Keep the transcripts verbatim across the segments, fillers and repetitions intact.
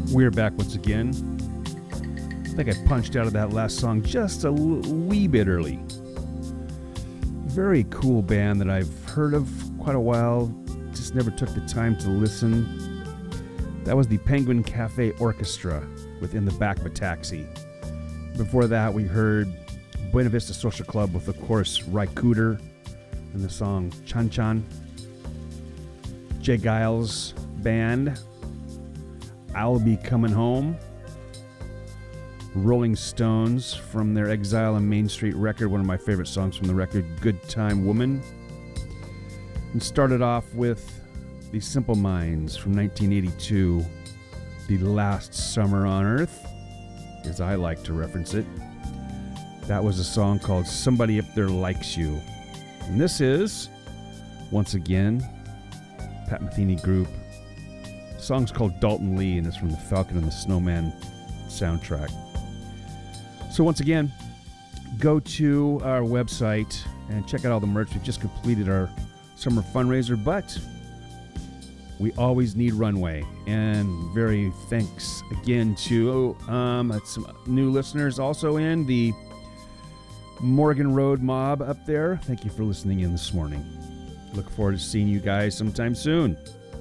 We're back once again. I think I punched out of that last song just a l- wee bit early. Very cool band that I've heard of quite a while, just never took the time to listen. That was the Penguin Cafe Orchestra with In the Back of a Taxi. Before that, we heard Buena Vista Social Club with, of course, Ry Cooder and the song Chan Chan. Jay Giles Band, I'll Be Coming Home. Rolling Stones from their Exile on Main Street record, one of my favorite songs from the record, Good Time Woman. And started off with the Simple Minds from nineteen eighty-two, The Last Summer on Earth, as I like to reference it. That was a song called Somebody Up There Likes You. And this is, once again, Pat Metheny Group. The song's called Dalton Lee, and it's from the Falcon and the Snowman soundtrack. So once again, go to our website and check out all the merch. We've just completed our summer fundraiser, but we always need runway. And very thanks again to um, some new listeners also in the Morgan Road Mob up there. Thank you for listening in this morning. Look forward to seeing you guys sometime soon.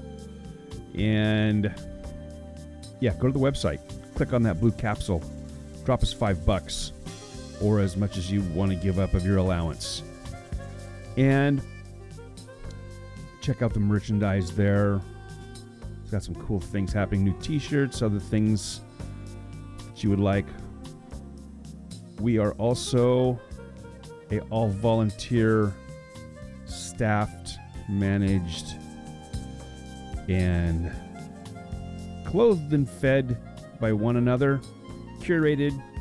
And yeah, go to the website. Click on that blue capsule. Drop us five bucks or as much as you want to give up of your allowance. And check out the merchandise there. It's got some cool things happening. New t-shirts, other things that you would like. We are also a all-volunteer, staffed, managed, and clothed and fed by one another, curated